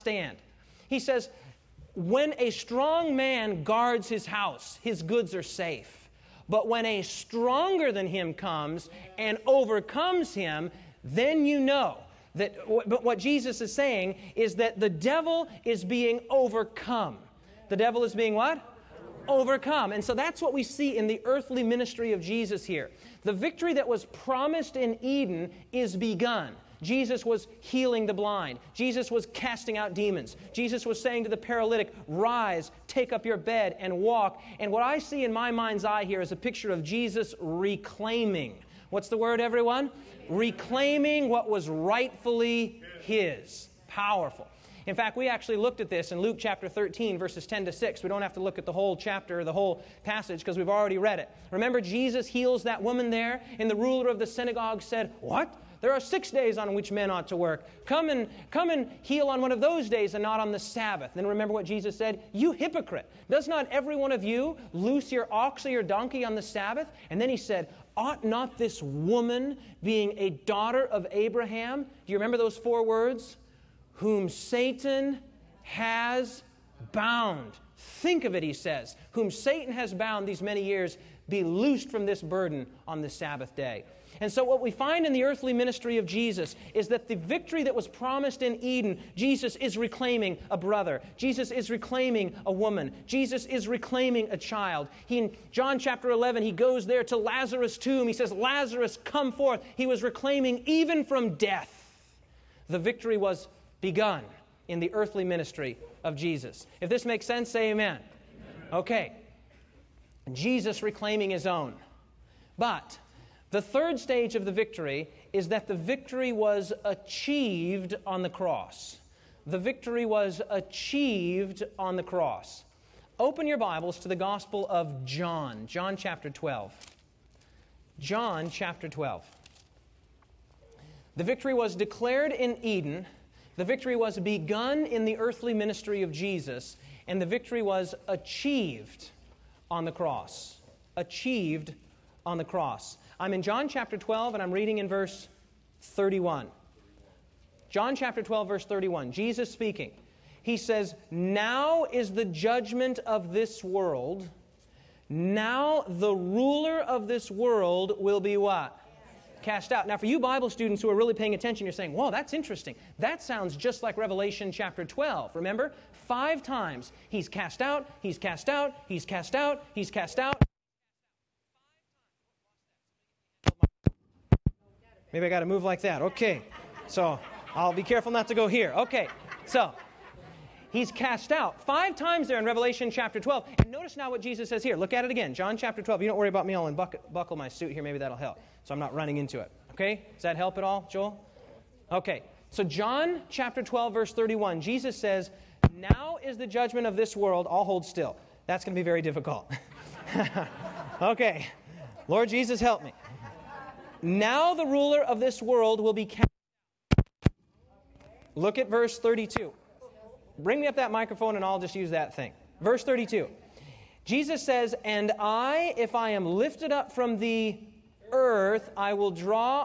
stand. He says, when a strong man guards his house, his goods are safe. But when a stronger than him comes and overcomes him, then you know that. But what Jesus is saying is that the devil is being overcome. The devil is being what? Overcome. And so that's what we see in the earthly ministry of Jesus here. The victory that was promised in Eden is begun. Jesus was healing the blind. Jesus was casting out demons. Jesus was saying to the paralytic, rise, take up your bed, and walk. And what I see in my mind's eye here is a picture of Jesus reclaiming. What's the word, everyone? Reclaiming what was rightfully His. Powerful. In fact, we actually looked at this in Luke chapter 13, verses 10 to 6. We don't have to look at the whole chapter, the whole passage, because we've already read it. Remember, Jesus heals that woman there, and the ruler of the synagogue said, what? There are 6 days on which men ought to work. Come and heal on one of those days and not on the Sabbath. Then remember what Jesus said? You hypocrite. Does not every one of you loose your ox or your donkey on the Sabbath? And then He said, ought not this woman, being a daughter of Abraham, do you remember those 4 words? Whom Satan has bound. Think of it, He says. Whom Satan has bound these many years, be loosed from this burden on the Sabbath day. And so what we find in the earthly ministry of Jesus is that the victory that was promised in Eden, Jesus is reclaiming a brother. Jesus is reclaiming a woman. Jesus is reclaiming a child. In John chapter 11, He goes there to Lazarus' tomb. He says, Lazarus, come forth. He was reclaiming even from death. The victory was begun in the earthly ministry of Jesus. If this makes sense, say amen. Okay. Jesus reclaiming His own. But the third stage of the victory is that the victory was achieved on the cross. The victory was achieved on the cross. Open your Bibles to the Gospel of John. John chapter 12. John chapter 12. The victory was declared in Eden. The victory was begun in the earthly ministry of Jesus. And the victory was achieved on the cross. Achieved on the cross. I'm in John chapter 12, and I'm reading in verse 31. John chapter 12, verse 31. Jesus speaking. He says, now is the judgment of this world. Now the ruler of this world will be what? Cast out. Now for you Bible students who are really paying attention, you're saying, whoa, that's interesting. That sounds just like Revelation chapter 12. Remember? 5 times. He's cast out, He's cast out, He's cast out, He's cast out. Maybe I got to move like that. Okay. So I'll be careful not to go here. Okay. So He's cast out 5 times there in Revelation chapter 12. And notice now what Jesus says here. Look at it again. John chapter 12. You don't worry about me. I'll unbuckle my suit here. Maybe that'll help. So I'm not running into it. Okay? Does that help at all, Joel? Okay. So John chapter 12, verse 31. Jesus says, now is the judgment of this world. I'll hold still. That's going to be very difficult. Okay. Lord Jesus, help me. Now the ruler of this world will be cast out. Look at verse 32. Bring me up that microphone and I'll just use that thing. Verse 32. Jesus says, and I, if I am lifted up from the earth, I will draw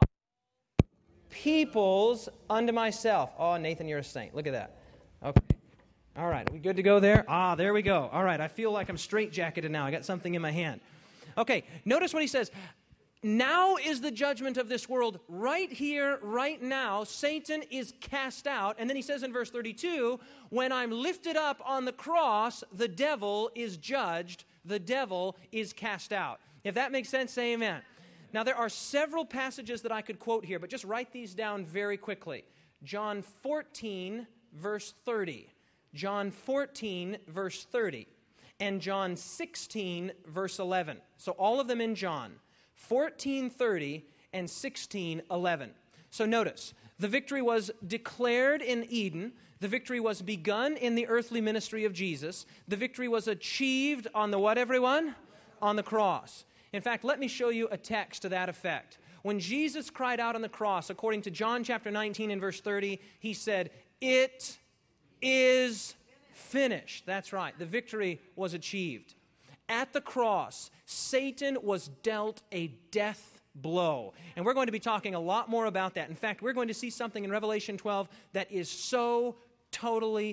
peoples unto myself. Oh, Nathan, you're a saint. Look at that. Okay. All right. Are we good to go there? There we go. All right. I feel like I'm straitjacketed now. I got something in my hand. Okay. Notice what he says. Now is the judgment of this world. Right here, right now, Satan is cast out. And then he says in verse 32, when I'm lifted up on the cross, the devil is judged. The devil is cast out. If that makes sense, say amen. Now, there are several passages that I could quote here, but just write these down very quickly. John 14, verse 30. John 14, verse 30. And John 16, verse 11. So all of them in John. 14:30 and 16:11. So notice, the victory was declared in Eden. The victory was begun in the earthly ministry of Jesus. The victory was achieved on the what, everyone? On the cross. In fact, let me show you a text to that effect. When Jesus cried out on the cross, according to John chapter 19 and verse 30, He said, it is finished. That's right. The victory was achieved. At the cross, Satan was dealt a death blow. And we're going to be talking a lot more about that. In fact, we're going to see something in Revelation 12 that is so totally